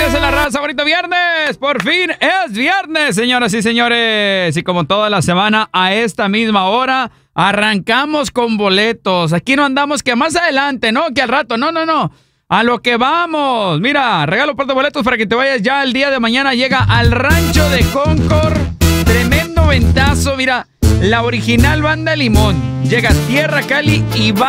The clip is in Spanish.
dice la raza? Bonito viernes. Por fin es viernes, señoras y señores. Y como toda la semana, a esta misma hora, arrancamos con boletos. Aquí no andamos que más adelante, ¿no? Que al rato. No. A lo que vamos. Mira, regalo par de boletos para que te vayas ya el día de mañana. Llega al rancho de Concord. Tremendo ventazo. Mira, la original Banda Limón. Llega a Tierra Cali y va